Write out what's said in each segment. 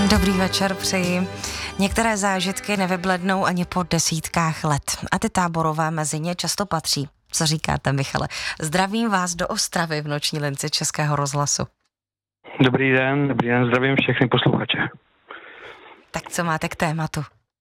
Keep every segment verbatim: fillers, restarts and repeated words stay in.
Dobrý večer přeji. Některé zážitky nevyblednou ani po desítkách let. A ty táborové mezi ně často patří. Co říkáte, Michale? Zdravím vás do Ostravy v noční lince Českého rozhlasu. Dobrý den, dobrý den, zdravím všechny posluchače. Tak co máte k tématu?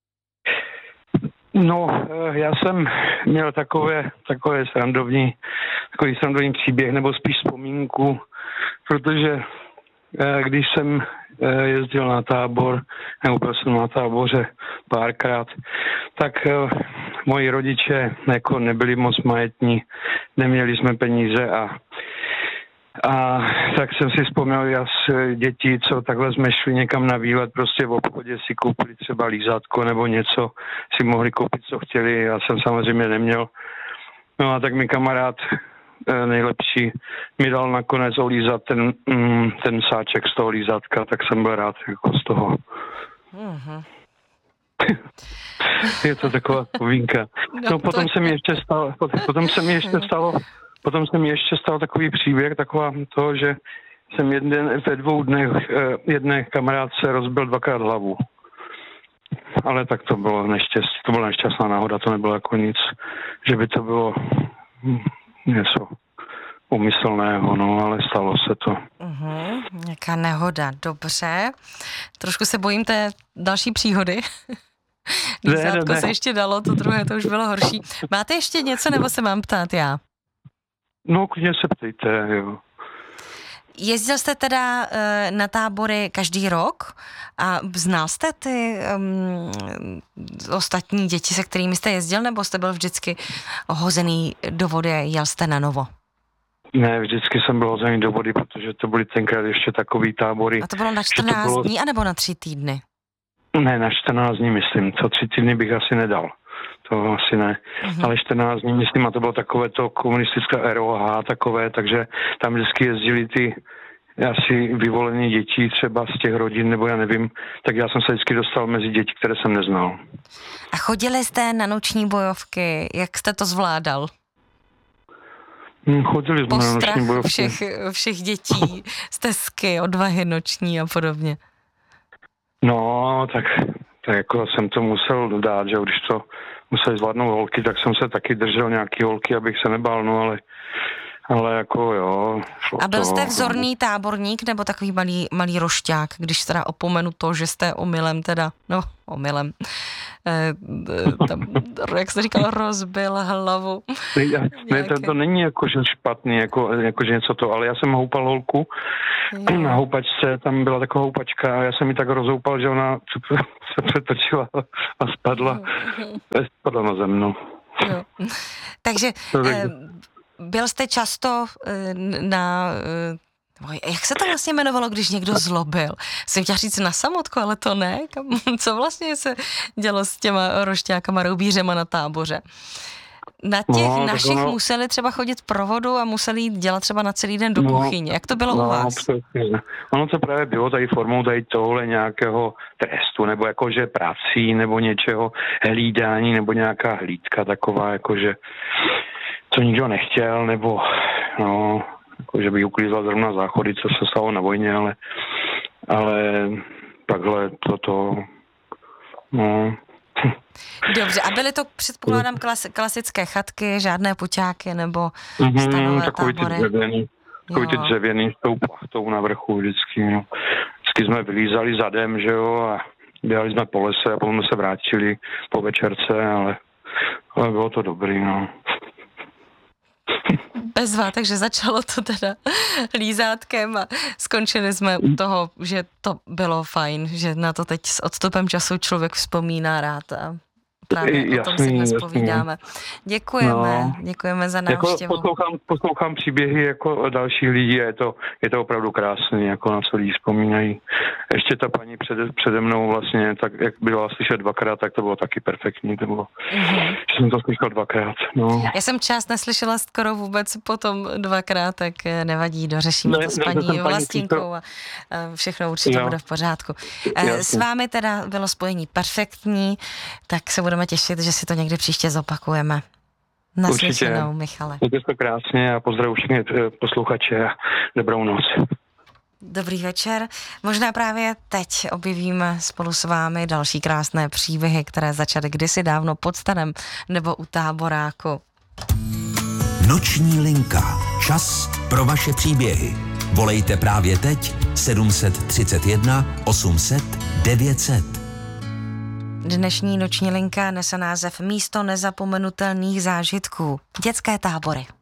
No, já jsem měl takové, takové srandovní, takový srandovní příběh, nebo spíš vzpomínku, protože když jsem jezdil na tábor, nebo byl jsem na táboře párkrát, tak moji rodiče jako nebyli moc majetní, neměli jsme peníze a A tak jsem si vzpomněl, já s děti, co takhle jsme šli někam na výlet, prostě v obchodě si koupili třeba lízátko nebo něco, si mohli koupit, co chtěli, já jsem samozřejmě neměl. No a tak mi kamarád nejlepší mi dal nakonec olízat ten, ten sáček z toho lízátka, tak jsem byl rád jako z toho. Mm-hmm. Je to taková povínka. No, no potom se mi ještě stalo, potom se mi ještě stalo, Potom se mi ještě stal takový příběh, taková toho, že jsem jeden, ve dvou dnech jedné kamarádce rozbil dvakrát hlavu. Ale tak to bylo neštěstí, to byla nešťastná náhoda, to nebylo jako nic, že by to bylo něco umyslného, no, ale stalo se to. Uhum, nějaká nehoda, dobře. Trošku se bojím té další příhody. Lízátko se ještě dalo, to druhé to už bylo horší. Máte ještě něco, nebo se mám ptát já? No, klidně se ptejte, jo. Jezdil jste teda uh, na tábory každý rok a znal jste ty um, ostatní děti, se kterými jste jezdil, nebo jste byl vždycky hozený do vody a jel jste na novo? Ne, vždycky jsem byl hozený do vody, protože to byly tenkrát ještě takový tábory. A to bylo na čtrnáct bylo... dní, anebo na tři týdny? Ne, na čtrnáct dní myslím, to tři týdny bych asi nedal. To asi ne, uh-huh. Ale čtrnáct dní, myslím, a to bylo takové to komunistická R O H takové, takže tam vždycky jezdili ty asi vyvolené děti třeba z těch rodin, nebo já nevím, tak já jsem se vždycky dostal mezi děti, které jsem neznal. A chodili jste na noční bojovky, jak jste to zvládal? Chodili jsme Postrach na noční bojovky. všech, všech dětí, stezky, odvahy noční a podobně. No, tak, tak jako jsem to musel dát, že když to museli zvládnout holky, tak jsem se taky držel nějaký holky, abych se nebál, no ale, ale jako jo. A byl to, jste vzorný táborník nebo takový malý, malý rošťák, když teda opomenu to, že jste omylem teda, no omylem, eh, tam, jak jste říkal, rozbil hlavu. Ne, ne to, to není jako že špatný, jako, jako že něco to, ale já jsem houpal holku, jo. Na houpačce, tam byla taková houpačka a já jsem ji tak rozhoupal, že ona se přetočila a spadla, spadla na zem, no. Jo. Takže eh, byl jste často eh, na... Eh, jak se to vlastně jmenovalo, když někdo zlobil? Jsem chtěla říct na samotku, ale to ne. Co vlastně se dělo s těma rošťákama, roubířema na táboře? Na těch no, našich ono... museli třeba chodit pro vodu a museli jít dělat třeba na celý den do no, kuchyně. Jak to bylo no, u vás? Přesně. Ono to právě bylo tady formou tady tohle nějakého trestu, nebo jakože prací, nebo něčeho hlídání, nebo nějaká hlídka taková, jakože co nikdo nechtěl, nebo no, jakože by uklízla zrovna záchody, co se stalo na vojně, ale, ale takhle toto, no... Dobře, a byly to, předpokládám, klas, klasické chatky, žádné puťáky nebo mm-hmm, stanové takový tábory? Ty dřevěný, takový ty dřevěný s tou plachtou na vrchu vždycky, no. Vždycky jsme vylízali zadem, že jo, a běhali jsme po lese a potom jsme se vrátili po večerce, ale, ale bylo to dobrý, no. Bezva, takže začalo to teda lízátkem a skončili jsme u toho, že to bylo fajn, že na to teď s odstupem času člověk vzpomíná rád a právě jasný, o tom si dnes jasný. Povídáme. Děkujeme, no. děkujeme za návštěvu. Jako poslouchám, poslouchám příběhy jako dalších lidí a je to, je to opravdu krásný, jako na co lidi vzpomínají. Ještě ta paní přede, přede mnou vlastně, tak jak byla slyšet dvakrát, tak to bylo taky perfektní. To bylo, mm-hmm. že jsem to slyšel dvakrát. No. Já jsem část neslyšela skoro vůbec potom dvakrát, tak nevadí, dořešíme ne, to s paní ne, Vlastínkou a všechno určitě jo. bude v pořádku. Jasně. S vámi teda bylo spojení perfektní, tak se budeme těšit, že si to někdy příště zopakujeme. Naslyšenou, Michale. Mějte to krásně a pozdravuji všechny posluchače a dobrou noc. Dobrý večer. Možná právě teď objevíme spolu s vámi další krásné příběhy, které začaly kdysi dávno pod stanem nebo u Táboráku. Noční linka. Čas pro vaše příběhy. Volejte právě teď sedm tři jedna osm set devět set. Dnešní noční linka nese název Místo nezapomenutelných zážitků. Dětské tábory.